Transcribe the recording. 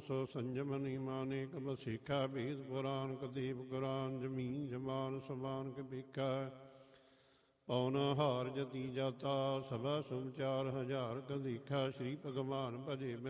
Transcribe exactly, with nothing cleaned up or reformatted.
ਸੋ ਸੰਜਮ ਨੀ ਮਾਨੇ ਕਬ ਸਿੱਖਾ ਬੀਜ ਪੁਰਾਨ ਕਦੀਪ ਕੁਰਾਨ ਜਮੀਨ ਜਮਾਨ ਸਮਾਨ ਕਬੀਕਾ ਪੌਨ ਹਾਰ ਜਤੀ ਜਾਤਾ ਸਭਾ ਸੁਮ ਚਾਰ ਹਜ਼ਾਰ ਕਦੀਖਾ। ਸ਼੍ਰੀ ਭਗਵਾਨ ਭਜੇ